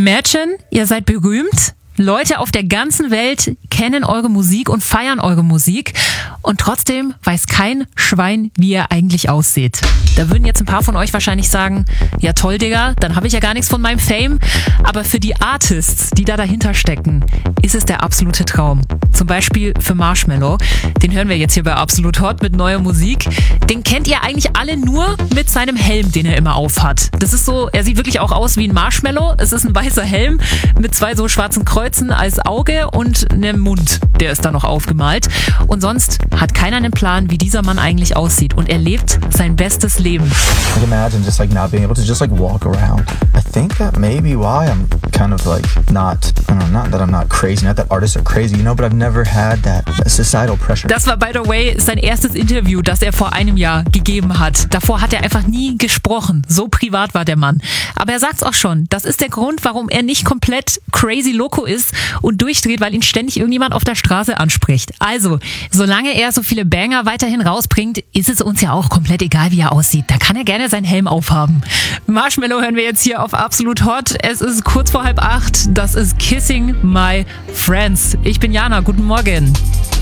Imagine, ihr seid berühmt. Leute auf der ganzen Welt kennen eure Musik und feiern eure Musik und trotzdem weiß kein Schwein, wie ihr eigentlich aussieht. Da würden jetzt ein paar von euch wahrscheinlich sagen, ja toll, Digga, dann habe ich ja gar nichts von meinem Fame. Aber für die Artists, die da dahinter stecken, ist es der absolute Traum. Zum Beispiel für Marshmello. Den hören wir jetzt hier bei Absolut Hot mit neuer Musik. Den kennt ihr eigentlich alle nur mit seinem Helm, den er immer aufhat. Das ist so, er sieht wirklich auch aus wie ein Marshmello. Es ist ein weißer Helm mit zwei so schwarzen Kreuzen als Auge und einem Mund, der ist da noch aufgemalt. Und sonst hat keiner einen Plan, wie dieser Mann eigentlich aussieht. Und er lebt sein bestes Leben. I imagine just like not being able to just like walk around. I think that may be why I'm kind of like not that I'm not crazy, not that artists are crazy, you know, but I've never had that societal pressure. Das war, by the way, sein erstes Interview, das er vor einem Jahr gegeben hat. Davor hat er einfach nie gesprochen. So privat war der Mann. Aber er sagt's auch schon. Das ist der Grund, warum er nicht komplett crazy loco ist und durchdreht, weil ihn ständig irgendjemand auf der Straße anspricht. Also, solange er so viele Banger weiterhin rausbringt, ist es uns ja auch komplett egal, wie er aussieht. Da kann er gerne seinen Helm aufhaben. Marshmello hören wir jetzt hier auf Absolut Hot. Es ist kurz vor 7:30. Das ist Kissing My Friends. Ich bin Jana. Guten Morgen.